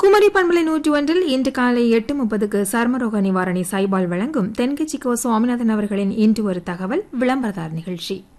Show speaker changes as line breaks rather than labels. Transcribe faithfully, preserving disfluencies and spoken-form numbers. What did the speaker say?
குமரி பண்பலை நூற்றி ஒன்றில் இன்று காலை எட்டு முப்பதுக்கு சர்மரோக நிவாரணி சைபால் வழங்கும் தென்கட்சி கோ சுவாமிநாதன் அவர்களின் இன்று ஒரு தகவல் விளம்பரதார் நிகழ்ச்சி.